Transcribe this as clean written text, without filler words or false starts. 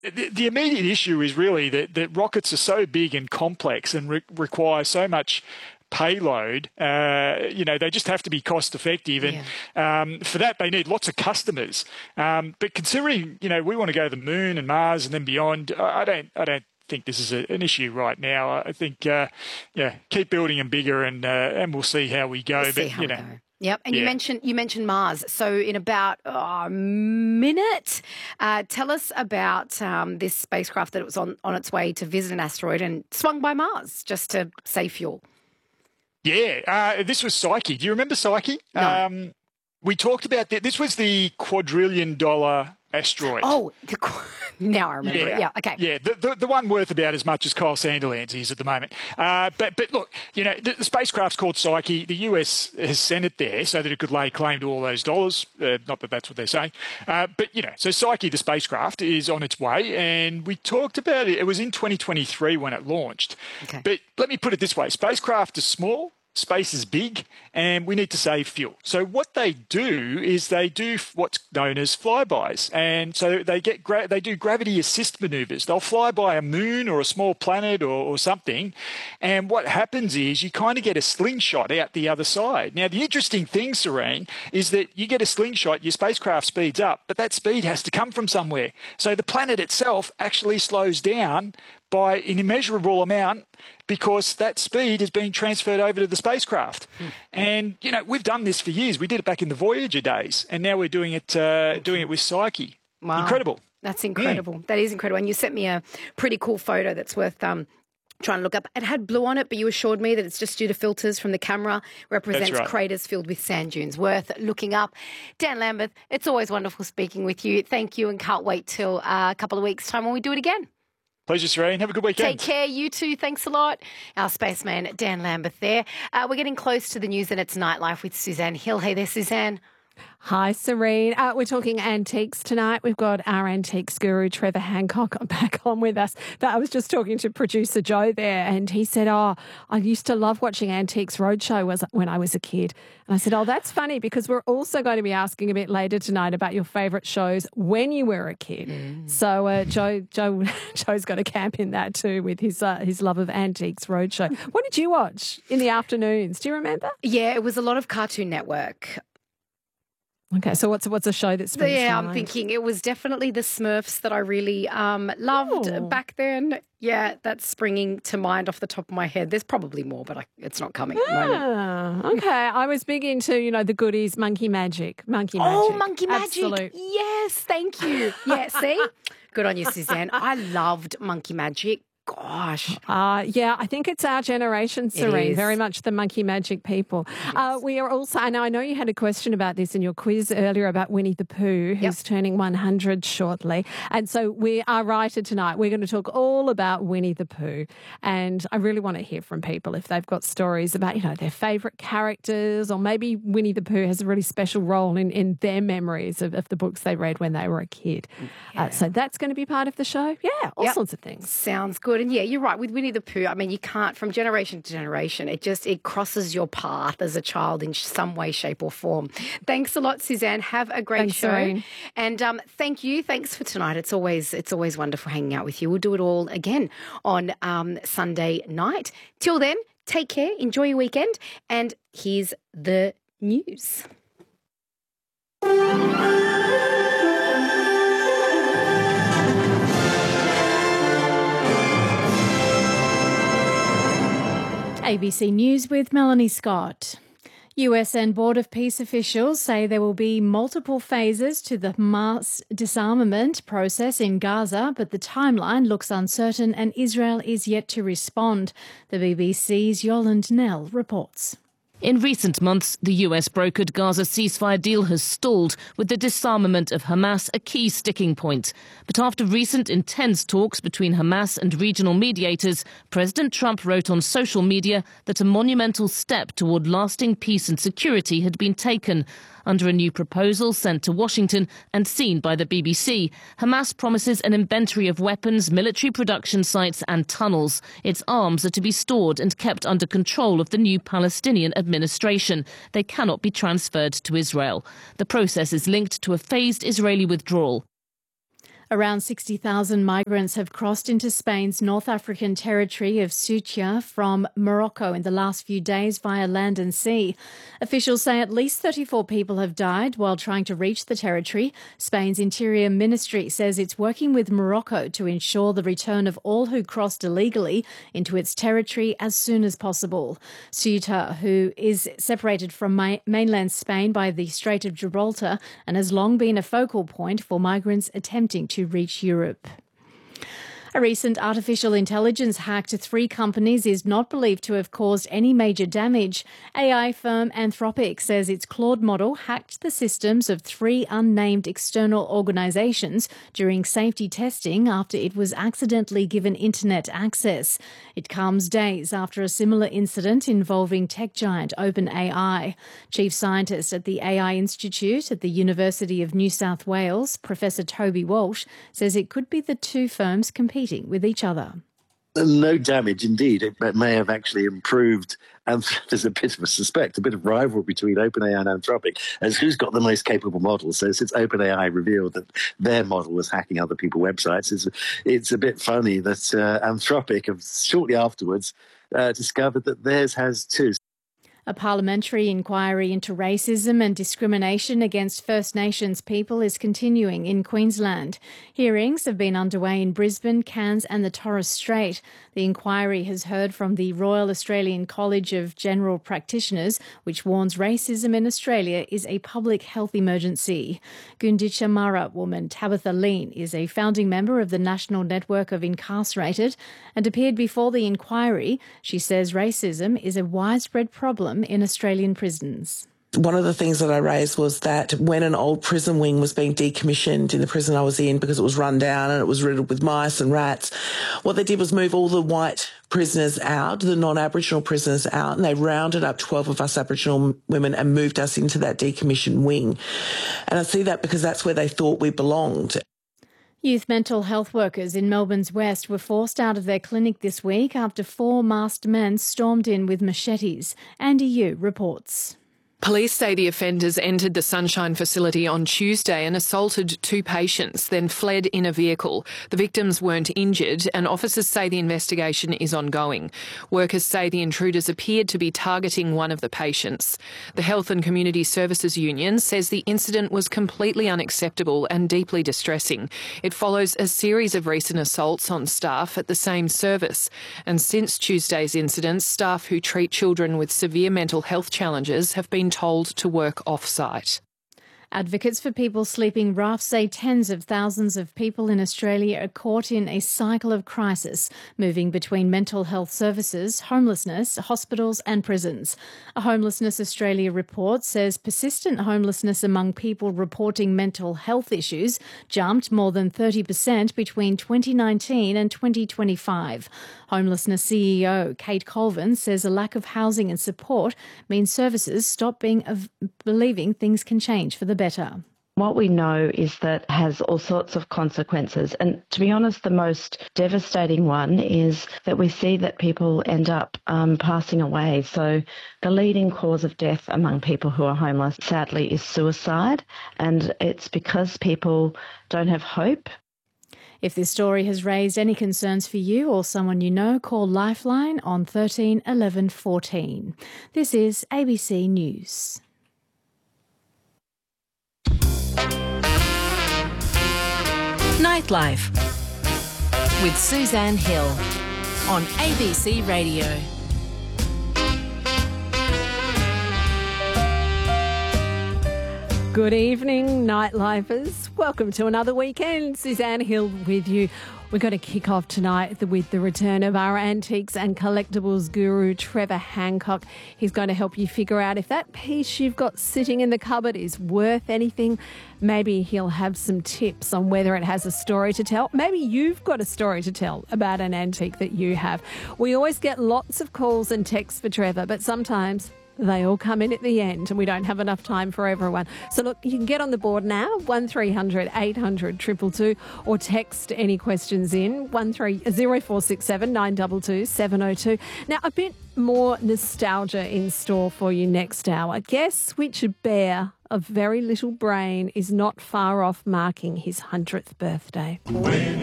the immediate issue is really that rockets are so big and complex and require so much payload, they just have to be cost effective. And for that, they need lots of customers. But considering, we want to go to the moon and Mars and then beyond, I don't think this is an issue right now. I think, keep building them bigger and we'll see how we go. Yep, and you mentioned Mars. So in about a minute, tell us about this spacecraft that was on its way to visit an asteroid and swung by Mars just to save fuel. Yeah, this was Psyche. Do you remember Psyche? No. We talked about that. This was the quadrillion-dollar asteroid. Oh, now I remember it. Yeah, okay. Yeah, the one worth about as much as Kyle Sandilands is at the moment. But look, the spacecraft's called Psyche. The US has sent it there so that it could lay claim to all those dollars. Not that that's what they're saying. So Psyche, the spacecraft, is on its way, and we talked about it. It was in 2023 when it launched. Okay. But let me put it this way. Spacecraft is small. Space is big, and we need to save fuel. So what they do is they do what's known as flybys, and so they do gravity assist maneuvers. They'll fly by a moon or a small planet or something, and what happens is you kind of get a slingshot out the other side. Now, the interesting thing, Serene, is that you get a slingshot, your spacecraft speeds up, but that speed has to come from somewhere. So the planet itself actually slows down by an immeasurable amount because that speed is being transferred over to the spacecraft. And, we've done this for years. We did it back in the Voyager days, and now we're doing it with Psyche. Wow. Incredible. That's incredible. Yeah. That is incredible. And you sent me a pretty cool photo that's worth trying to look up. It had blue on it, but you assured me that it's just due to filters from the camera. Represents craters filled with sand dunes. Worth looking up. Dan Lambeth, it's always wonderful speaking with you. Thank you, and can't wait till a couple of weeks' time when we do it again. Pleasure, Serene. Have a good weekend. Take care. You too. Thanks a lot. Our spaceman, Dan Lambeth there. We're getting close to the news and it's Nightlife with Suzanne Hill. Hey there, Suzanne. Hi, Serene. We're talking antiques tonight. We've got our antiques guru, Trevor Hancock, back on with us. But I was just talking to producer Joe there, and he said, I used to love watching Antiques Roadshow when I was a kid. And I said, that's funny, because we're also going to be asking a bit later tonight about your favourite shows when you were a kid. So Joe's got a camp in that too with his love of Antiques Roadshow. What did you watch in the afternoons? Do you remember? Yeah, it was a lot of Cartoon Network. Okay, so what's a show that springs to mind? I'm thinking it was definitely the Smurfs that I really loved back then. Yeah, that's springing to mind off the top of my head. There's probably more, but it's not coming at the moment. Okay, I was big into, the goodies, Monkey Magic. Monkey Magic. Absolute. Yes, thank you. Yeah, see? Good on you, Suzanne. I loved Monkey Magic. Gosh. I think it's our generation, Serene, very much the Monkey Magic people. Yes. We are also, I know you had a question about this in your quiz earlier about Winnie the Pooh, who's turning 100 shortly. And so our writer tonight, we're going to talk all about Winnie the Pooh. And I really want to hear from people if they've got stories about, their favourite characters, or maybe Winnie the Pooh has a really special role in their memories of the books they read when they were a kid. Yeah. So that's going to be part of the show. Yeah, all sorts of things. Sounds good. And yeah, you're right. With Winnie the Pooh, I mean, you can't, from generation to generation, it crosses your path as a child in some way, shape or form. Thanks a lot, Suzanne. Have a great show. Serene. And thank you. Thanks for tonight. It's always wonderful hanging out with you. We'll do it all again on Sunday night. Till then, take care. Enjoy your weekend. And here's the news. ABC News with Melanie Scott. US and Board of Peace officials say there will be multiple phases to the Hamas disarmament process in Gaza, but the timeline looks uncertain and Israel is yet to respond. The BBC's Yolande Knell reports. In recent months, the US brokered Gaza ceasefire deal has stalled, with the disarmament of Hamas a key sticking point. But after recent intense talks between Hamas and regional mediators, President Trump wrote on social media that a monumental step toward lasting peace and security had been taken. Under a new proposal sent to Washington and seen by the BBC, Hamas promises an inventory of weapons, military production sites and tunnels. Its arms are to be stored and kept under control of the new Palestinian administration. They cannot be transferred to Israel. The process is linked to a phased Israeli withdrawal. Around 60,000 migrants have crossed into Spain's North African territory of Ceuta from Morocco in the last few days via land and sea. Officials say at least 34 people have died while trying to reach the territory. Spain's Interior Ministry says it's working with Morocco to ensure the return of all who crossed illegally into its territory as soon as possible. Ceuta, who is separated from mainland Spain by the Strait of Gibraltar and has long been a focal point for migrants attempting to reach Europe. A recent artificial intelligence hack to 3 companies is not believed to have caused any major damage. AI firm Anthropic says its Claude model hacked the systems of 3 unnamed external organisations during safety testing after it was accidentally given internet access. It comes days after a similar incident involving tech giant OpenAI. Chief scientist at the AI Institute at the University of New South Wales, Professor Toby Walsh, says it could be the 2 firms competing with each other. No damage indeed. It may have actually improved, and there's a bit of a bit of rivalry between OpenAI and Anthropic as who's got the most capable model. So since OpenAI revealed that their model was hacking other people's websites, it's a bit funny that Anthropic have shortly afterwards discovered that theirs has too. A parliamentary inquiry into racism and discrimination against First Nations people is continuing in Queensland. Hearings have been underway in Brisbane, Cairns and the Torres Strait. The inquiry has heard from the Royal Australian College of General Practitioners, which warns racism in Australia is a public health emergency. Gunditjmara woman Tabitha Lean is a founding member of the National Network of Incarcerated and appeared before the inquiry. She says racism is a widespread problem in Australian prisons. One of the things that I raised was that when an old prison wing was being decommissioned in the prison I was in because it was run down and it was riddled with mice and rats, what they did was move all the white prisoners out, the non-Aboriginal prisoners out, and they rounded up 12 of us Aboriginal women and moved us into that decommissioned wing. And I see that because that's where they thought we belonged. Youth mental health workers in Melbourne's West were forced out of their clinic this week after 4 masked men stormed in with machetes. Andy Yu reports. Police say the offenders entered the Sunshine facility on Tuesday and assaulted 2 patients, then fled in a vehicle. The victims weren't injured and officers say the investigation is ongoing. Workers say the intruders appeared to be targeting one of the patients. The Health and Community Services Union says the incident was completely unacceptable and deeply distressing. It follows a series of recent assaults on staff at the same service. And since Tuesday's incident, staff who treat children with severe mental health challenges have been told to work off-site. Advocates for people sleeping rough say tens of thousands of people in Australia are caught in a cycle of crisis, moving between mental health services, homelessness, hospitals and prisons. A Homelessness Australia report says persistent homelessness among people reporting mental health issues jumped more than 30% between 2019 and 2025. Homelessness CEO Kate Colvin says a lack of housing and support means services stop believing things can change for the better. What we know is that has all sorts of consequences. And to be honest, the most devastating one is that we see that people end up passing away. So the leading cause of death among people who are homeless, sadly, is suicide. And it's because people don't have hope. If this story has raised any concerns for you or someone you know, call Lifeline on 13 11 14. This is ABC News. Nightlife with Suzanne Hill on ABC Radio. Good evening, Nightlifers. Welcome to another weekend. Suzanne Hill with you. We're going to kick off tonight with the return of our antiques and collectibles guru, Trevor Hancock. He's going to help you figure out if that piece you've got sitting in the cupboard is worth anything. Maybe he'll have some tips on whether it has a story to tell. Maybe you've got a story to tell about an antique that you have. We always get lots of calls and texts for Trevor, but sometimes they all come in at the end and we don't have enough time for everyone. So look, you can get on the board now, 1300 800 222, or text any questions in, 0467 922 702. Now, a bit more nostalgia in store for you next hour. Guess which bear of very little brain is not far off marking his 100th birthday.